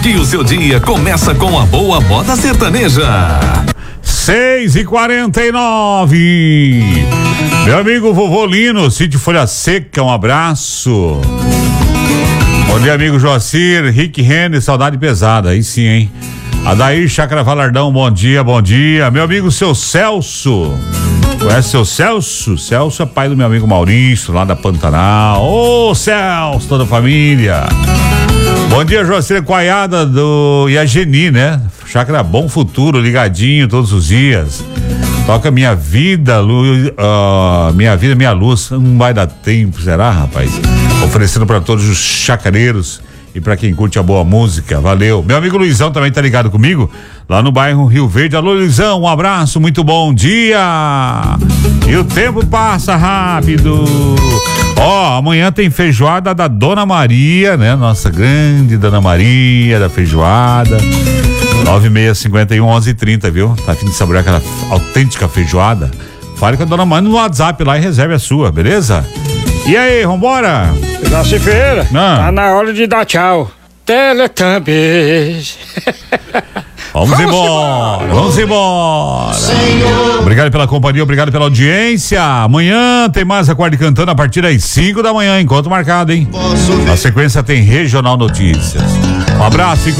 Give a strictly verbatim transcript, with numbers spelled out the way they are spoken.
que o seu dia começa com a boa moda sertaneja. seis e quarenta e nove. Meu amigo vovô Lino, Sítio Folha Seca, um abraço. Bom dia, amigo Joacir, Rick Renner, saudade pesada, aí sim, hein? Adair Chácara Valardão, bom dia, bom dia. Meu amigo seu Celso, conhece seu Celso? Celso é pai do meu amigo Maurício, lá da Pantanal. Ô, Celso, toda a família. Bom dia, Joacir Coaiada do e a Geni, né? Chácara Bom Futuro, ligadinho todos os dias. Toca Minha Vida, luz, uh, Minha Vida, Minha Luz. Não vai dar tempo, será, rapaz? Oferecendo para todos os chacareiros e para quem curte a boa música. Valeu. Meu amigo Luizão também tá ligado comigo, lá no bairro Rio Verde. Alô, Luizão, um abraço, muito bom dia. E o tempo passa rápido. Ó, oh, amanhã tem feijoada da Dona Maria, né? Nossa grande Dona Maria da feijoada. nove seis cinquenta e um onze trinta, viu? Tá a fim de saborear aquela autêntica feijoada? Fale com a Dona Maria no WhatsApp lá e reserve a sua, beleza? E aí, vambora? Nossa Ferreira, ah. tá na hora de dar tchau. Teletubbies. Vamos, vamos embora, embora, vamos embora. Senhor. Obrigado pela companhia, obrigado pela audiência. Amanhã tem mais Acorde Cantando a partir das cinco da manhã, encontro marcado, hein? Na sequência tem Regional Notícias. Um abraço, fico